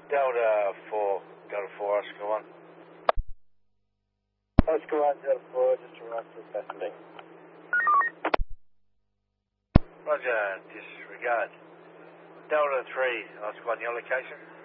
Delta 4, Oscar 1. Oscar 1, Delta 4, just arrived for passenger. Roger, disregard. Delta 3, Oscar 1, your location?